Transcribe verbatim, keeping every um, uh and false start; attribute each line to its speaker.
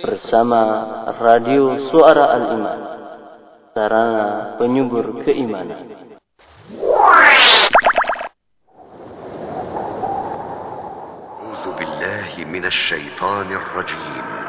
Speaker 1: bersama Radio Suara Al-Iman, sarana penyubur keimanan.
Speaker 2: A'udzu billahi minasy syaithanir rajim.